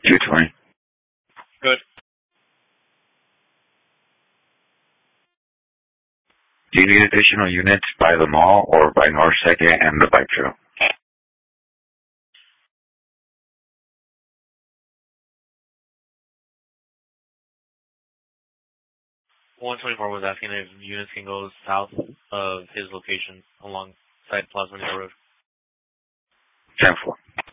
220. Good. Do you need additional units by the mall or by North 2nd and the bike trail? 124 was asking if units can go south of his location alongside Plaza Manila Road. 10-4.